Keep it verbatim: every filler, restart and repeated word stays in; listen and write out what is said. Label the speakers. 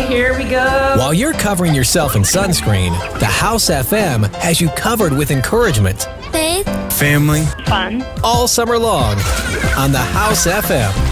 Speaker 1: here we go.
Speaker 2: While you're covering yourself in sunscreen, the House F M has you covered with encouragement,
Speaker 3: faith,
Speaker 4: family,
Speaker 1: fun,
Speaker 2: all summer long on the House F M.